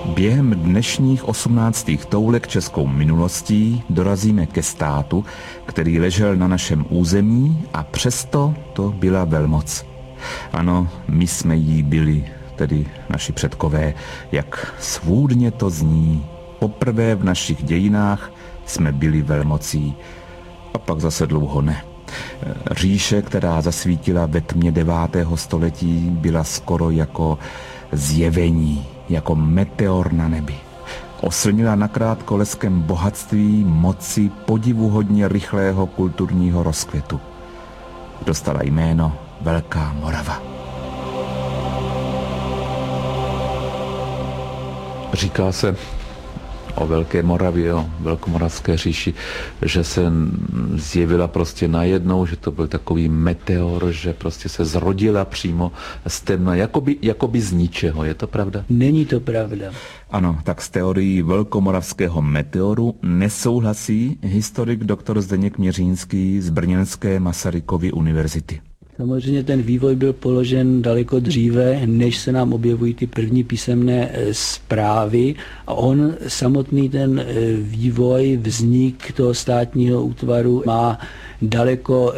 Během dnešních 18. toulek českou minulostí dorazíme ke státu, který ležel na našem území a přesto to byla velmoc. Ano, my jsme jí byli, tedy naši předkové, jak svůdně to zní. Poprvé v našich dějinách jsme byli velmocí a pak zase dlouho ne. Říše, která zasvítila ve tmě 9. století, byla skoro jako zjevení, jako meteor na nebi. Oslnila nakrátko leskem bohatství, moci, podivuhodně rychlého kulturního rozkvětu. Dostala jméno Velká Morava. Říká se o Velké Moravě, o Velkomoravské říši, že se zjevila prostě najednou, že to byl takový meteor, že prostě se zrodila přímo z temna, jakoby z ničeho. Je to pravda? Není to pravda. Ano, tak s teorií velkomoravského meteoru nesouhlasí historik dr. Zdeněk Měřínský z brněnské Masarykovy univerzity. Samozřejmě ten vývoj byl položen daleko dříve, než se nám objevují ty první písemné zprávy. A on samotný ten vývoj, vznik toho státního útvaru má daleko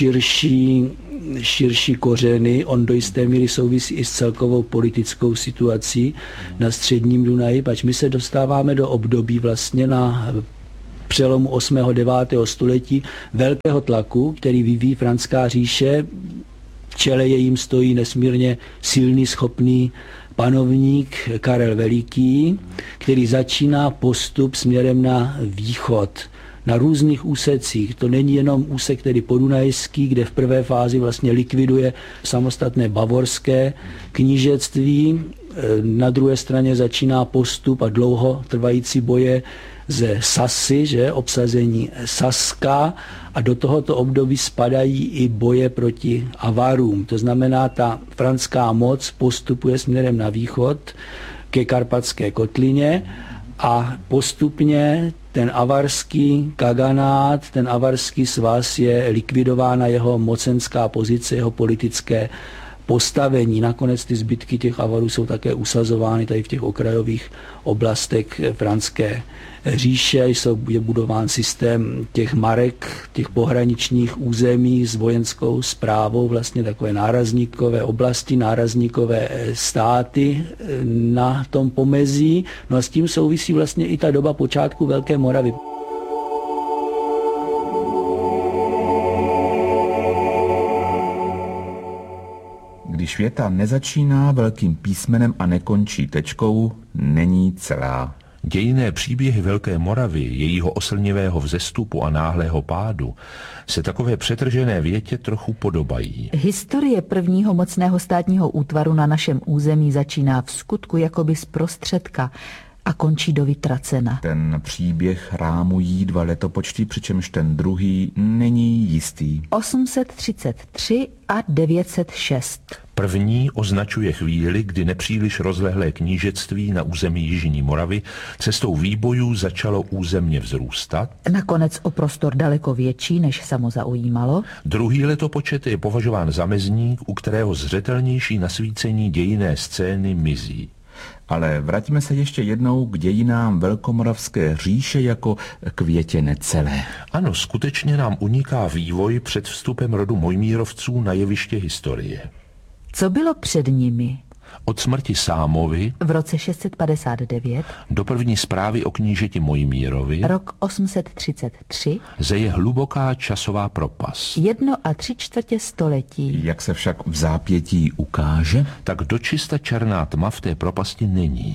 širší kořeny. On do jisté míry souvisí i s celkovou politickou situací na středním Dunaji, pač my se dostáváme do období vlastně na přelomu 8. a 9. století velkého tlaku, který vyvíjí Franská říše. V čele jejím stojí nesmírně silný, schopný panovník Karel Veliký, který začíná postup směrem na východ. Na různých úsecích. To není jenom úsek tedy podunajský, kde v prvé fázi vlastně likviduje samostatné bavorské knížectví. Na druhé straně začíná postup a dlouho trvající boje ze Sasy, že, obsazení Saska, a do tohoto období spadají i boje proti Avarům. To znamená, ta franská moc postupuje směrem na východ ke Karpatské kotlině a postupně ten avarský kaganát, ten avarský svaz je likvidována jeho mocenská pozice, jeho politické postavení. Nakonec ty zbytky těch Avarů jsou také usazovány tady v těch okrajových oblastech franské říše. Je budován systém těch marek, těch pohraničních území s vojenskou správou, vlastně takové nárazníkové oblasti, nárazníkové státy na tom pomezí. No a s tím souvisí vlastně i ta doba počátku Velké Moravy. Když věta nezačíná velkým písmenem a nekončí tečkou, není celá. Dějinné příběhy Velké Moravy, jejího oslnivého vzestupu a náhlého pádu, se takové přetržené větě trochu podobají. Historie prvního mocného státního útvaru na našem území začíná v skutku jakoby zprostředka a končí do vytracena. Ten příběh rámují 2 letopočty, přičemž ten druhý není jistý. 833 a 906. První označuje chvíli, kdy nepříliš rozlehlé knížectví na území Jižní Moravy cestou výbojů začalo územně vzrůstat. Nakonec o prostor daleko větší, než samo zaujímalo. Druhý letopočet je považován za mezník, u kterého zřetelnější nasvícení dějinné scény mizí. Ale vraťme se ještě jednou k dějinám Velkomoravské říše jako k větě necelé. Ano, skutečně nám uniká vývoj před vstupem rodu Mojmírovců na jeviště historie. Co bylo před nimi? Od smrti Sámovy v roce 659 do první zprávy o knížeti Mojmírovi rok 833 zeje hluboká časová propast. 1 3/4 století. Jak se však v zápětí ukáže, tak dočista černá tma v té propasti není.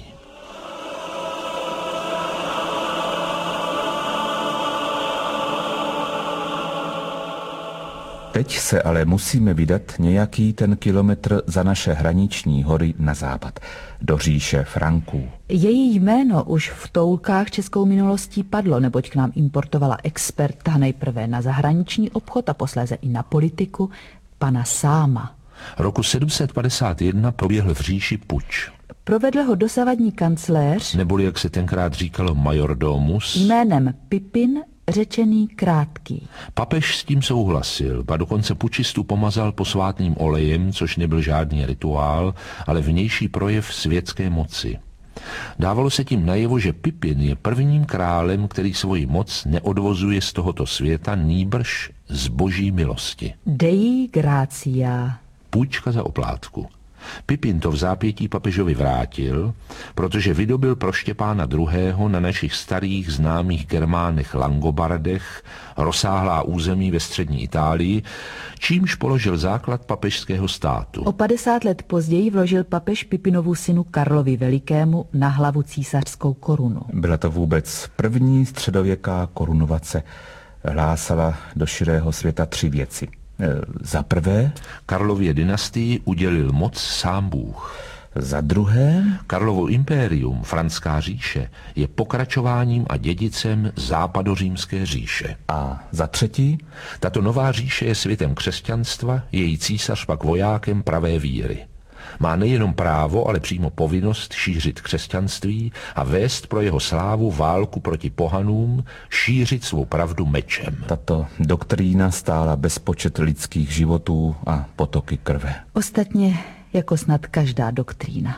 Teď se ale musíme vydat nějaký ten kilometr za naše hraniční hory na západ, do říše Franků. Její jméno už v toulkách českou minulostí padlo, neboť k nám importovala experta nejprve na zahraniční obchod a posléze i na politiku, pana Sáma. Roku 751 proběhl v říši puč. Provedl ho dosavadní kancléř, neboli jak se tenkrát říkalo majordomus, jménem Pipin, řečený Krátký. Papež s tím souhlasil, ba dokonce pučistu pomazal posvátným olejem, což nebyl žádný rituál, ale vnější projev světské moci. Dávalo se tím najevo, že Pipin je prvním králem, který svoji moc neodvozuje z tohoto světa, nýbrž z boží milosti. Dei gratia. Půjčka za oplátku. Pipin to v zápětí papežovi vrátil, protože vydobil pro Štěpána II. Na našich starých známých Germánech Langobardech rozsáhlá území ve střední Itálii, čímž položil základ papežského státu. O 50 let později vložil papež Pipinovu synu Karlovi Velikému na hlavu císařskou korunu. Byla to vůbec první středověká korunovace. Hlásala do širého světa 3 věci. Za prvé, Karlově dynastii udělil moc sám Bůh. za druhé, Karlovo impérium, Franská říše, je pokračováním a dědicem západořímské říše. a za třetí, Tato nová říše je světem křesťanstva, její císař pak vojákem pravé víry. Má nejenom právo, ale přímo povinnost šířit křesťanství a vést pro jeho slávu válku proti pohanům, šířit svou pravdu mečem. tato doktrína stála bezpočet lidských životů a potoky krve. Ostatně jako snad každá doktrína.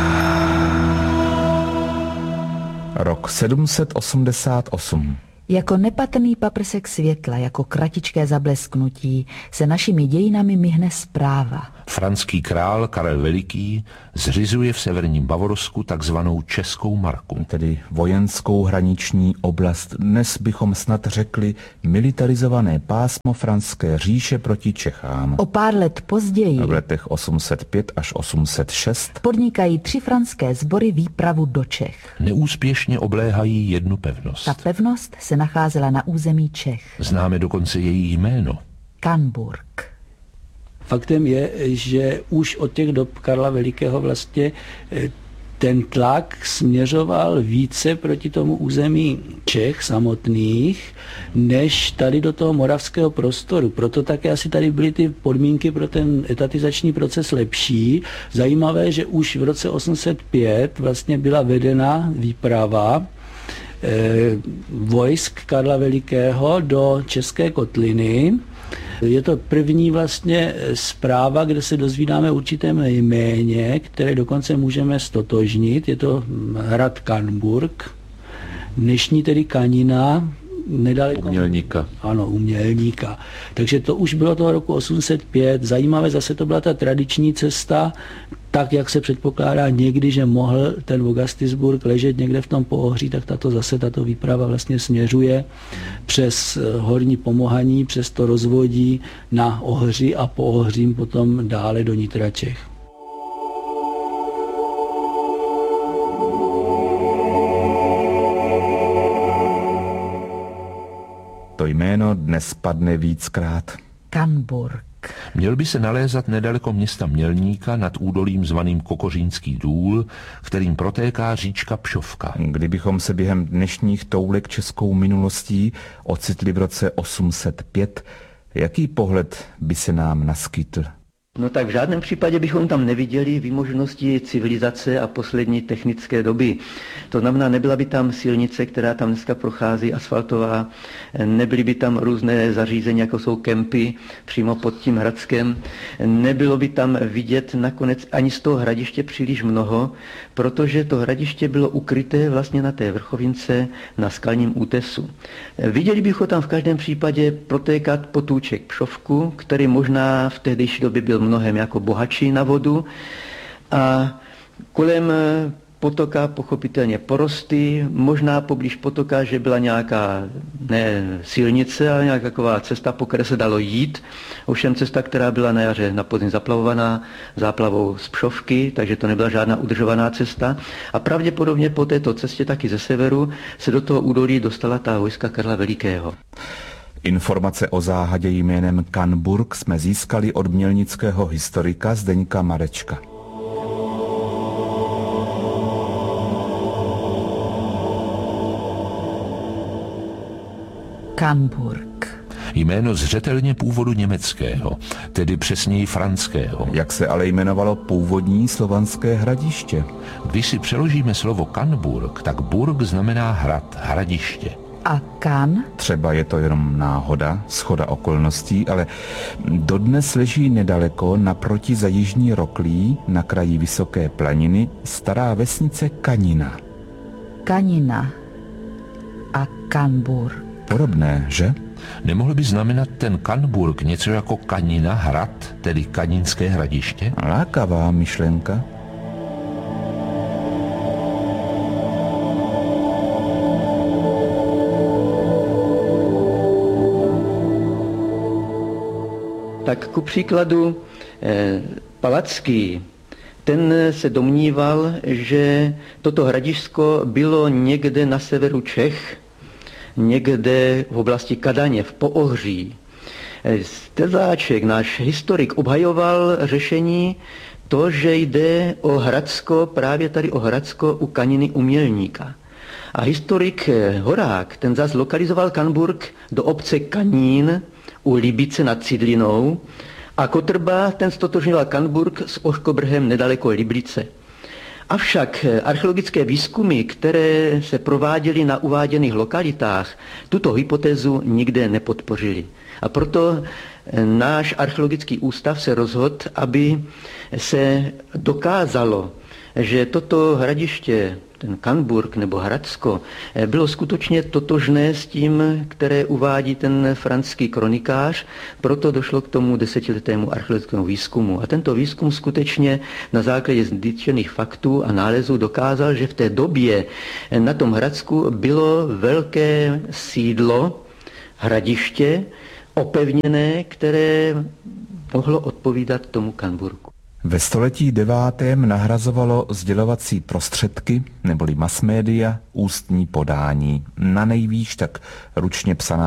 Rok 788. Jako nepatrný paprsek světla, jako kratičké zablesknutí se našimi dějinami myhne zpráva. Franský král Karel Veliký zřizuje v severním Bavorsku takzvanou Českou marku. Tedy vojenskou hraniční oblast, dnes bychom snad řekli militarizované pásmo Franské říše proti Čechám. O pár let později V letech 805 až 806 podnikají 3 franské sbory výpravu do Čech. Neúspěšně obléhají jednu pevnost. Ta pevnost se nacházela na území Čech. Známe dokonce její jméno. Canburg. Faktem je, že už od těch dob Karla Velikého vlastně ten tlak směřoval více proti tomu území Čech samotných, než tady do toho moravského prostoru. Proto také asi tady byly ty podmínky pro ten etatizační proces lepší. Zajímavé, že už v roce 805 vlastně byla vedena výprava vojsk Karla Velikého do České kotliny. Je to první vlastně zpráva, kde se dozvídáme určitém jméně, které dokonce můžeme stotožnit. Je to hrad Canburg, dnešní tedy Kanina, nedaleko... Umělníka. Ano, Umělníka. Takže to už bylo toho roku 805. Zajímavé, zase to byla ta tradiční cesta, tak, jak se předpokládá někdy, že mohl ten Vogastisburg ležet někde v tom Poohří, tak tato výprava vlastně směřuje přes Horní Pomohaní, přes to rozvodí na Ohři a po Ohřím potom dále do nitra Čech. to jméno dnes padne víckrát. Canburg. Měl by se nalézat nedaleko města Mělníka nad údolím zvaným Kokořínský důl, kterým protéká říčka Pšovka. Kdybychom se během dnešních toulek českou minulostí ocitli v roce 805, jaký pohled by se nám naskytl? No tak v žádném případě bychom tam neviděli výmožnosti civilizace a poslední technické doby. To znamená, nebyla by tam silnice, která tam dneska prochází, asfaltová, nebyly by tam různé zařízení, jako jsou kempy přímo pod tím Hradskem, nebylo by tam vidět nakonec ani z toho hradiště příliš mnoho, protože to hradiště bylo ukryté vlastně na té vrchovince na skalním útesu. Viděli bychom tam v každém případě protékat potůček Pšovku, který možná v tehdejší době byl mnohem jako bohatší na vodu a kolem potoka pochopitelně porosty, možná poblíž potoka, že byla nějaká ne silnice, ale nějaká taková cesta, po které se dalo jít. Ovšem cesta, která byla na jaře na podzim zaplavovaná záplavou z Pšovky, takže to nebyla žádná udržovaná cesta. A pravděpodobně po této cestě taky ze severu se do toho údolí dostala ta vojska Karla Velikého. Informace o záhadě jménem Canburg jsme získali od mělnického historika Zdeňka Marečka. Canburg. Jméno zřetelně původu německého, tedy přesněji franského. Jak se ale jmenovalo původní slovanské hradiště? Když si přeložíme slovo Canburg, tak burg znamená hrad, hradiště. A Kan? Třeba je to jenom náhoda, shoda okolností, ale dodnes leží nedaleko naproti za jižní Roklí na kraji vysoké planiny stará vesnice Kanina. Kanina a Kanbur. Podobné, že? Nemohl by znamenat ten Kanburg něco jako Kanina hrad, tedy Kaninské hradiště? Lákavá myšlenka. Tak ku příkladu Palacký, ten se domníval, že toto hradisko bylo někde na severu Čech, někde v oblasti Kadaně, v Poohří. Tezáček, náš historik, obhajoval řešení to, že jde o Hradsko, právě tady o Hradsko u Kaniny u Mělníka. A historik Horák, ten zas lokalizoval Kanburg do obce Kanín u Libice nad Cidlinou a Kotrba ten stotožňoval Kanburg s Oškobrhem nedaleko Liblice. Avšak archeologické výzkumy, které se prováděly na uváděných lokalitách, tuto hypotézu nikde nepodpořily. A proto náš archeologický ústav se rozhodl, aby se dokázalo, že toto hradiště, ten Kanburg nebo Hradsko, bylo skutečně totožné s tím, které uvádí ten franský kronikář, proto došlo k tomu 10letému archeologickému výzkumu. A tento výzkum skutečně na základě zjištěných faktů a nálezů dokázal, že v té době na tom Hradsku bylo velké sídlo, hradiště, opevněné, které mohlo odpovídat tomu Kanburgu. Ve století 9. nahrazovalo sdělovací prostředky neboli mass media ústní podání, na nejvýš tak ručně psaná